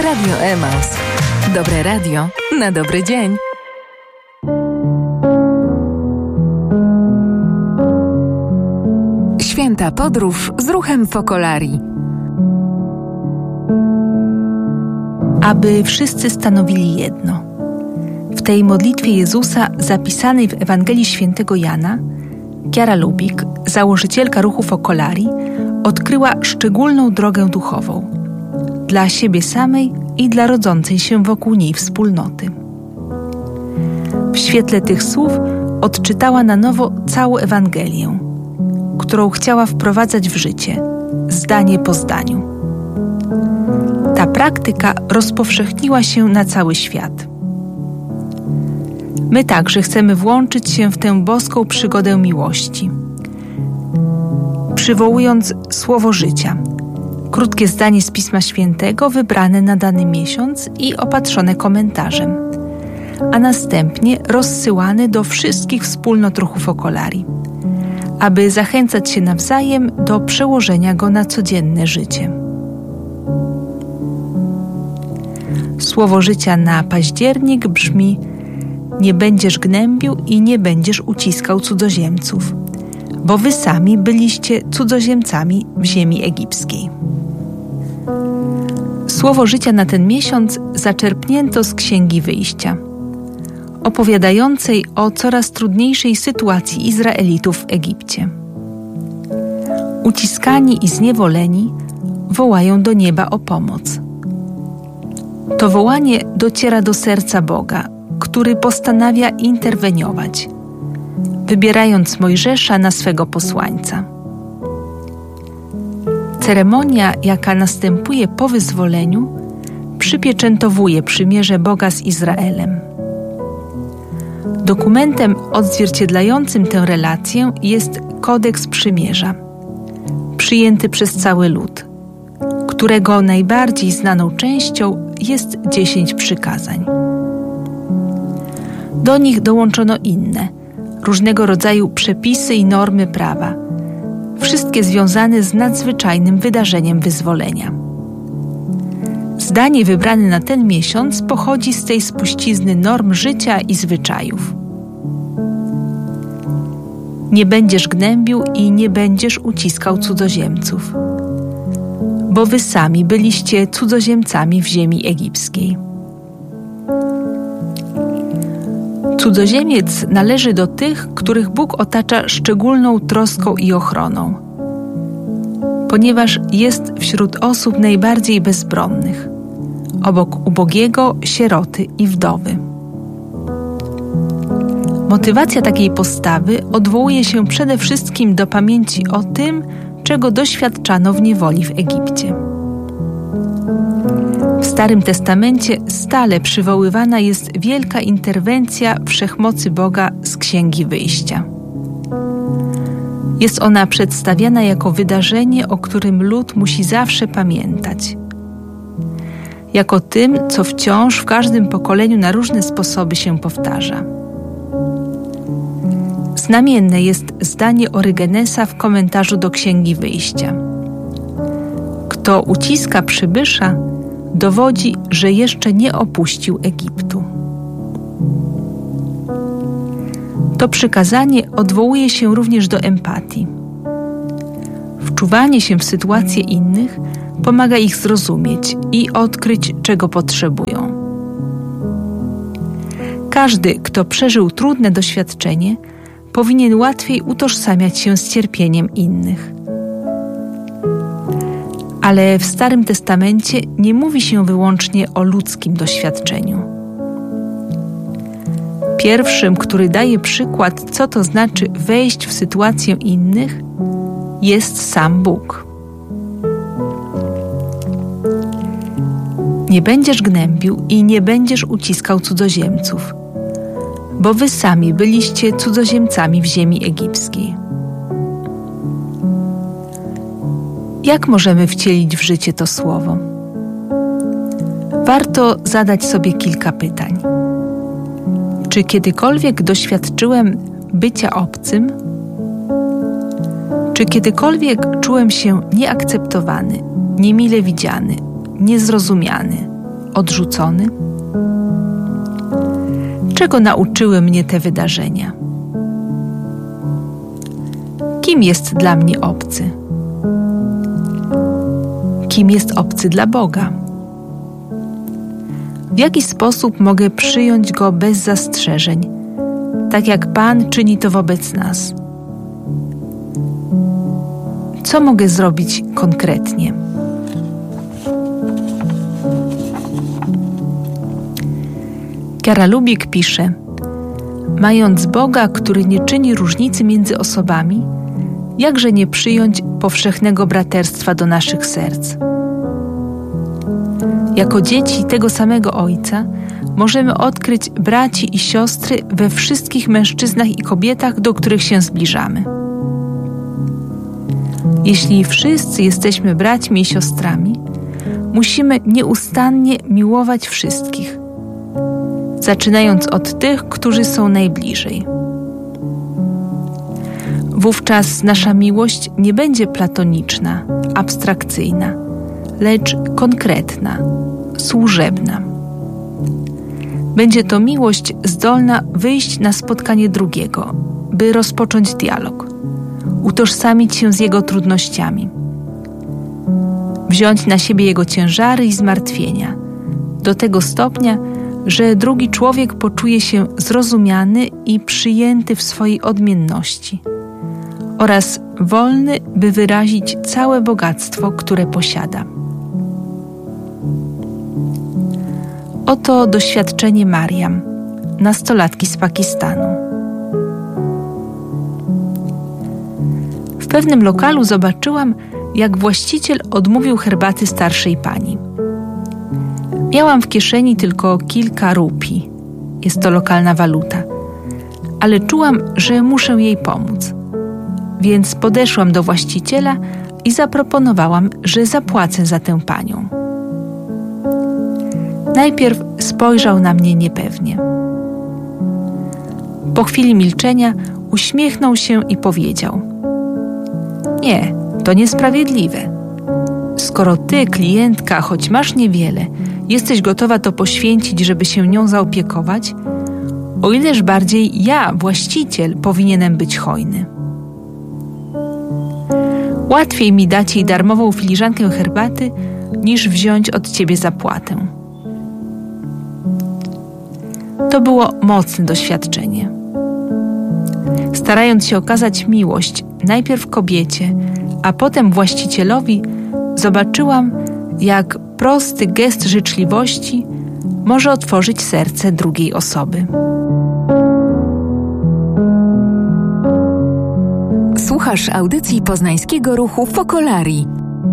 Radio Emaus. Dobre radio na dobry dzień. Święta podróż z ruchem Focolari. Aby wszyscy stanowili jedno. W tej modlitwie Jezusa zapisanej w Ewangelii Świętego Jana, Chiara Lubik, założycielka ruchu Focolari, odkryła szczególną drogę duchową dla siebie samej i dla rodzącej się wokół niej wspólnoty. W świetle tych słów odczytała na nowo całą Ewangelię, którą chciała wprowadzać w życie, zdanie po zdaniu. Ta praktyka rozpowszechniła się na cały świat. My także chcemy włączyć się w tę boską przygodę miłości, przywołując słowo życia, krótkie zdanie z Pisma Świętego wybrane na dany miesiąc i opatrzone komentarzem, a następnie rozsyłane do wszystkich wspólnot ruchu Focolari, aby zachęcać się nawzajem do przełożenia go na codzienne życie. Słowo życia na październik brzmi: nie będziesz gnębił i nie będziesz uciskał cudzoziemców, bo wy sami byliście cudzoziemcami w ziemi egipskiej. Słowo życia na ten miesiąc zaczerpnięto z Księgi Wyjścia, opowiadającej o coraz trudniejszej sytuacji Izraelitów w Egipcie. Uciskani i zniewoleni wołają do nieba o pomoc. To wołanie dociera do serca Boga, który postanawia interweniować, wybierając Mojżesza na swego posłańca. Ceremonia, jaka następuje po wyzwoleniu, przypieczętowuje przymierze Boga z Izraelem. Dokumentem odzwierciedlającym tę relację jest Kodeks Przymierza, przyjęty przez cały lud, którego najbardziej znaną częścią jest 10 przykazań. Do nich dołączono inne, różnego rodzaju przepisy i normy prawa, wszystkie związane z nadzwyczajnym wydarzeniem wyzwolenia. Zdanie wybrane na ten miesiąc pochodzi z tej spuścizny norm życia i zwyczajów. Nie będziesz gnębił i nie będziesz uciskał cudzoziemców, bo wy sami byliście cudzoziemcami w ziemi egipskiej. Cudzoziemiec należy do tych, których Bóg otacza szczególną troską i ochroną, ponieważ jest wśród osób najbardziej bezbronnych, obok ubogiego, sieroty i wdowy. Motywacja takiej postawy odwołuje się przede wszystkim do pamięci o tym, czego doświadczano w niewoli w Egipcie. W Starym Testamencie stale przywoływana jest wielka interwencja wszechmocy Boga z Księgi Wyjścia. Jest ona przedstawiana jako wydarzenie, o którym lud musi zawsze pamiętać. Jako tym, co wciąż w każdym pokoleniu na różne sposoby się powtarza. Znamienne jest zdanie Orygenesa w komentarzu do Księgi Wyjścia. Kto uciska przybysza, dowodzi, że jeszcze nie opuścił Egiptu. To przykazanie odwołuje się również do empatii. Wczuwanie się w sytuacje innych pomaga ich zrozumieć i odkryć, czego potrzebują. Każdy, kto przeżył trudne doświadczenie, powinien łatwiej utożsamiać się z cierpieniem innych. Ale w Starym Testamencie nie mówi się wyłącznie o ludzkim doświadczeniu. Pierwszym, który daje przykład, co to znaczy wejść w sytuację innych, jest sam Bóg. Nie będziesz gnębił i nie będziesz uciskał cudzoziemców, bo wy sami byliście cudzoziemcami w ziemi egipskiej. Jak możemy wcielić w życie to słowo? Warto zadać sobie kilka pytań. Czy kiedykolwiek doświadczyłem bycia obcym? Czy kiedykolwiek czułem się nieakceptowany, niemile widziany, niezrozumiany, odrzucony? Czego nauczyły mnie te wydarzenia? Kim jest dla mnie obcy? Kim jest obcy dla Boga? W jaki sposób mogę przyjąć Go bez zastrzeżeń, tak jak Pan czyni to wobec nas? Co mogę zrobić konkretnie? Chiara Lubick pisze: mając Boga, który nie czyni różnicy między osobami, jakże nie przyjąć powszechnego braterstwa do naszych serc? Jako dzieci tego samego Ojca możemy odkryć braci i siostry we wszystkich mężczyznach i kobietach, do których się zbliżamy. Jeśli wszyscy jesteśmy braćmi i siostrami, musimy nieustannie miłować wszystkich, zaczynając od tych, którzy są najbliżej. Wówczas nasza miłość nie będzie platoniczna, abstrakcyjna, lecz konkretna, służebna. Będzie to miłość zdolna wyjść na spotkanie drugiego, by rozpocząć dialog, utożsamić się z jego trudnościami, wziąć na siebie jego ciężary i zmartwienia, do tego stopnia, że drugi człowiek poczuje się zrozumiany i przyjęty w swojej odmienności oraz wolny, by wyrazić całe bogactwo, które posiada. Oto doświadczenie Mariam, nastolatki z Pakistanu. W pewnym lokalu zobaczyłam, jak właściciel odmówił herbaty starszej pani. Miałam w kieszeni tylko kilka rupii. Jest to lokalna waluta. Ale czułam, że muszę jej pomóc. Więc podeszłam do właściciela i zaproponowałam, że zapłacę za tę panią. Najpierw spojrzał na mnie niepewnie. Po chwili milczenia uśmiechnął się i powiedział: nie, to niesprawiedliwe. Skoro ty, klientka, choć masz niewiele, jesteś gotowa to poświęcić, żeby się nią zaopiekować, o ileż bardziej ja, właściciel, powinienem być hojny. Łatwiej mi dać jej darmową filiżankę herbaty, niż wziąć od ciebie zapłatę. To było mocne doświadczenie. Starając się okazać miłość najpierw kobiecie, a potem właścicielowi, zobaczyłam, jak prosty gest życzliwości może otworzyć serce drugiej osoby. Słuchasz audycji poznańskiego ruchu Focolari.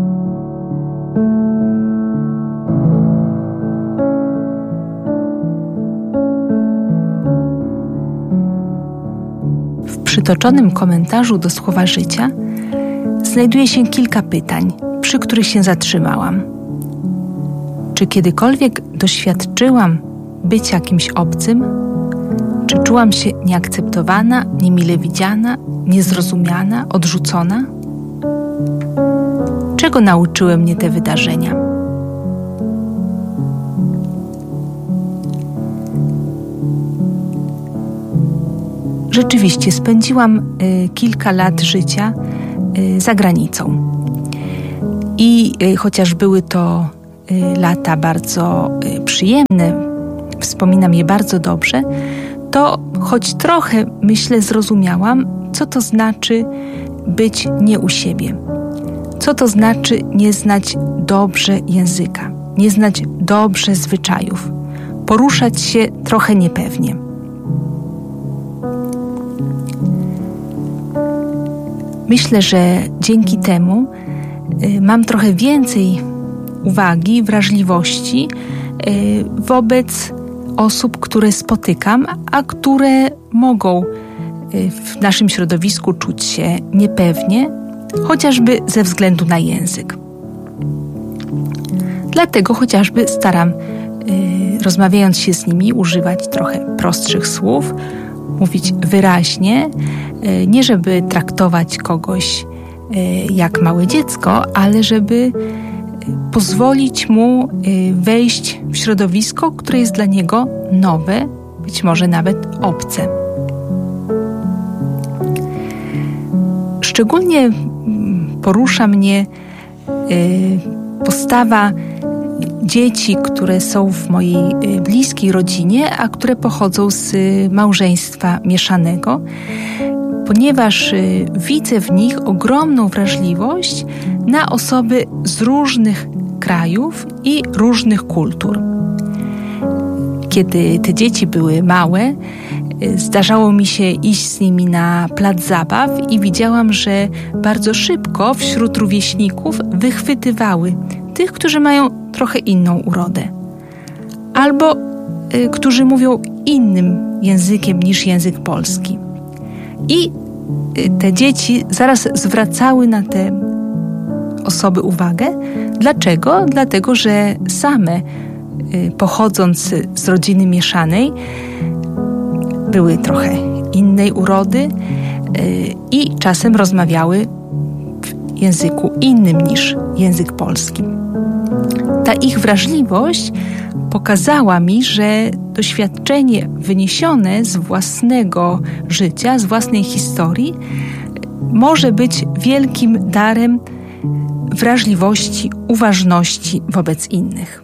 W przytoczonym komentarzu do Słowa Życia znajduje się kilka pytań, przy których się zatrzymałam. Czy kiedykolwiek doświadczyłam bycia kimś obcym? Czy czułam się nieakceptowana, niemile widziana, niezrozumiana, odrzucona? Czego nauczyły mnie te wydarzenia? Rzeczywiście spędziłam kilka lat życia za granicą. I chociaż były to lata bardzo przyjemne, wspominam je bardzo dobrze, to choć trochę, myślę, zrozumiałam, co to znaczy być nie u siebie. Co to znaczy nie znać dobrze języka, nie znać dobrze zwyczajów, poruszać się trochę niepewnie. Myślę, że dzięki temu mam trochę więcej uwagi, wrażliwości wobec osób, które spotykam, a które mogą w naszym środowisku czuć się niepewnie, chociażby ze względu na język. Dlatego chociażby staram, rozmawiając się z nimi, używać trochę prostszych słów, mówić wyraźnie, nie żeby traktować kogoś jak małe dziecko, ale żeby pozwolić mu wejść w środowisko, które jest dla niego nowe, być może nawet obce. Szczególnie porusza mnie postawa dzieci, które są w mojej bliskiej rodzinie, a które pochodzą z małżeństwa mieszanego, ponieważ widzę w nich ogromną wrażliwość na osoby z różnych krajów i różnych kultur. Kiedy te dzieci były małe, zdarzało mi się iść z nimi na plac zabaw i widziałam, że bardzo szybko wśród rówieśników wychwytywały tych, którzy mają trochę inną urodę, albo którzy mówią innym językiem niż język polski. I te dzieci zaraz zwracały na te osoby uwagę. Dlaczego? Dlatego, że same, pochodząc z rodziny mieszanej, były trochę innej urody i czasem rozmawiały w języku innym niż język polski. Ta ich wrażliwość pokazała mi, że doświadczenie wyniesione z własnego życia, z własnej historii może być wielkim darem wrażliwości, uważności wobec innych.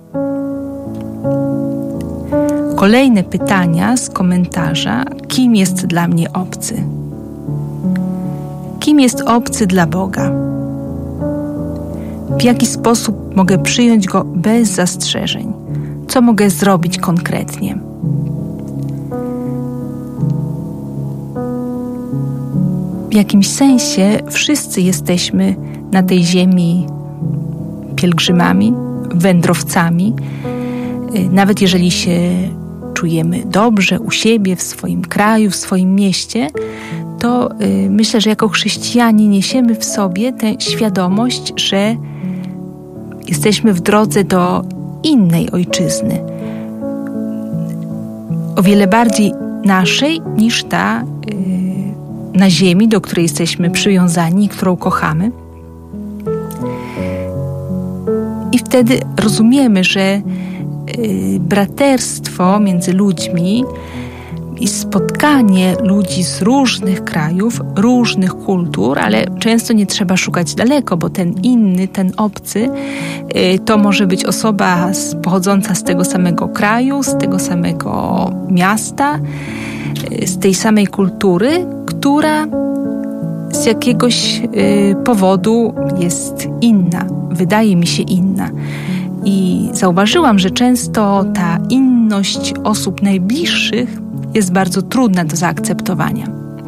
Kolejne pytania z komentarza: kim jest dla mnie obcy? Kim jest obcy dla Boga? W jaki sposób mogę przyjąć Go bez zastrzeżeń? Co mogę zrobić konkretnie? W jakimś sensie wszyscy jesteśmy na tej ziemi pielgrzymami, wędrowcami. Nawet jeżeli się czujemy dobrze u siebie, w swoim kraju, w swoim mieście, to myślę, że jako chrześcijanie niesiemy w sobie tę świadomość, że jesteśmy w drodze do innej ojczyzny. O wiele bardziej naszej niż ta na ziemi, do której jesteśmy przywiązani i którą kochamy. I wtedy rozumiemy, że braterstwo między ludźmi i spotkanie ludzi z różnych krajów, różnych kultur, ale często nie trzeba szukać daleko, bo ten inny, ten obcy, to może być osoba pochodząca z tego samego kraju, z tego samego miasta, z tej samej kultury, która z jakiegoś powodu jest inna, wydaje mi się inna. I zauważyłam, że często ta inność osób najbliższych jest bardzo trudna do zaakceptowania.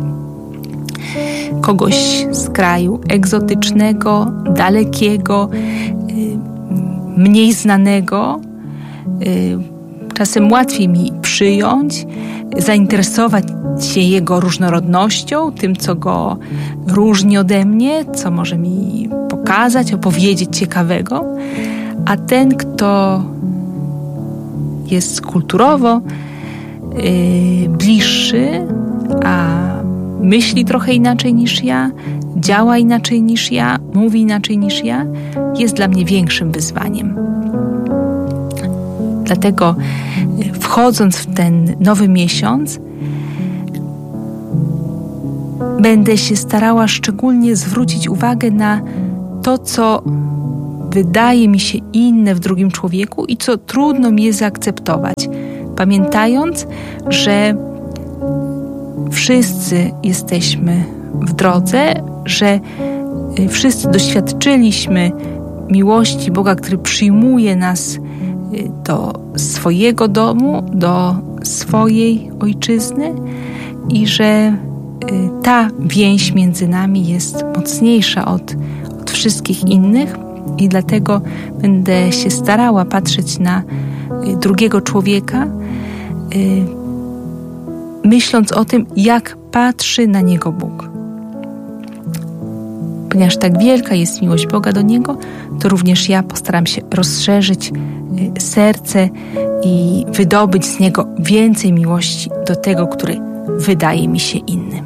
Kogoś z kraju egzotycznego, dalekiego, mniej znanego, czasem łatwiej mi przyjąć, zainteresować się jego różnorodnością, tym, co go różni ode mnie, co może mi pokazać, opowiedzieć ciekawego. A ten, kto jest kulturowo bliższy, a myśli trochę inaczej niż ja, działa inaczej niż ja, mówi inaczej niż ja, jest dla mnie większym wyzwaniem. Dlatego wchodząc w ten nowy miesiąc, będę się starała szczególnie zwrócić uwagę na to, co wydaje mi się inne w drugim człowieku i co trudno mi jest zaakceptować, pamiętając, że wszyscy jesteśmy w drodze, że wszyscy doświadczyliśmy miłości Boga, który przyjmuje nas do swojego domu, do swojej ojczyzny i że ta więź między nami jest mocniejsza od wszystkich innych i dlatego będę się starała patrzeć na drugiego człowieka, myśląc o tym, jak patrzy na niego Bóg. Ponieważ tak wielka jest miłość Boga do niego, to również ja postaram się rozszerzyć serce i wydobyć z niego więcej miłości do tego, który wydaje mi się inny.